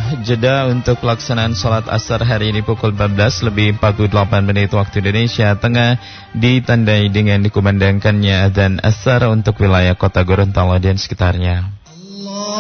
jeda untuk pelaksanaan sholat asar hari ini pukul 14 lebih 48 menit waktu Indonesia Tengah, ditandai dengan dikumandangkannya adzan asar untuk wilayah kota Gorontalo dan sekitarnya.